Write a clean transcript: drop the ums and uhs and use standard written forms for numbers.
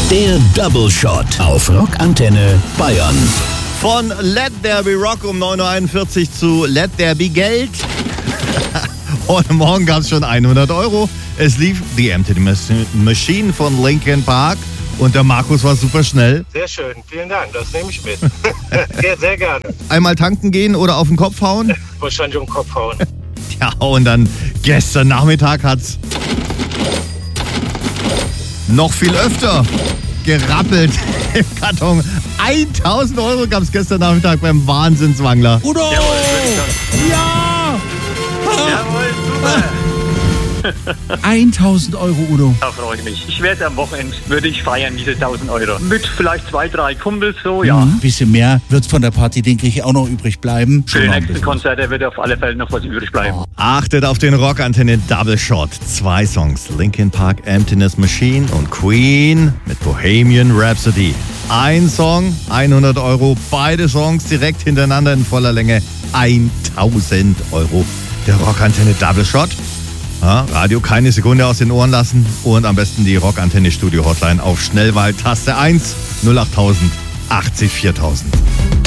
Der Double Shot auf Rockantenne Bayern. Von Let There Be Rock um 9.41 Uhr zu Let There Be Geld. Heute Morgen gab es schon 100 Euro. Es lief The Empty Machine von Linkin Park. Und der Markus war super schnell. Sehr schön, vielen Dank, das nehme ich mit. Sehr, sehr gerne. Einmal tanken gehen oder auf den Kopf hauen? Wahrscheinlich um den Kopf hauen. Ja, und dann gestern Nachmittag hat's noch viel öfter gerappelt im Karton. 1.000 Euro gab es gestern Nachmittag beim Wahnsinnswangler. Udo! Ja! Jawohl, super. 1.000 Euro, Udo. Da freue ich mich. Ich werde am Wochenende, würde ich feiern, diese 1.000 Euro. Mit vielleicht 2, 3 Kumpels, so, ja. Ein bisschen mehr wird von der Party, denke ich, auch noch übrig bleiben. Für die nächsten Konzerte wird auf alle Fälle noch was übrig bleiben. Achtet auf den Rockantenne Double Shot. 2 Songs, Linkin Park Emptiness Machine und Queen mit Bohemian Rhapsody. Ein Song, 100 Euro. Beide Songs direkt hintereinander in voller Länge. 1.000 Euro. Der Rockantenne Double Shot. Ja, Radio keine Sekunde aus den Ohren lassen und am besten die Rockantenne Studio Hotline auf Schnellwahl Taste 1 08000 80 4000.